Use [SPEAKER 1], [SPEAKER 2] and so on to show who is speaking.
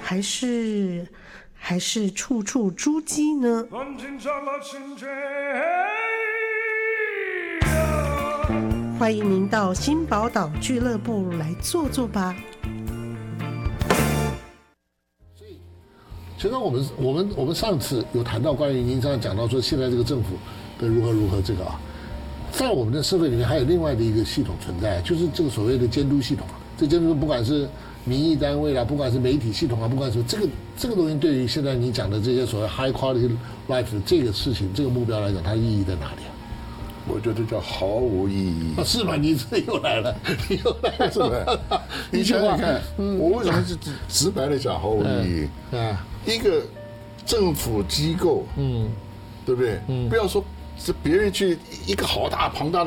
[SPEAKER 1] 还是处处猪鸡呢？欢迎您到新宝岛俱乐部来坐坐吧。
[SPEAKER 2] 其实我们上次有谈到关于您刚才讲到说现在这个政府的如何这个啊，在我们的社会里面还有另外的一个系统存在，就是这个所谓的监督系统。这监督不管是民意单位啦，不管是媒体系统啊，不管什么，这个东西对于现在你讲的这些所谓 high quality life 的这个事情这个目标来讲，它的意义在哪里啊？
[SPEAKER 3] 我觉得叫毫无意义。
[SPEAKER 2] 是吗？你这又来了，你又来了，
[SPEAKER 3] 是吧？你想想看，我为什么是直白的讲毫无意义？一个政府机构，对不对？不要说是别人去一个好大庞大的。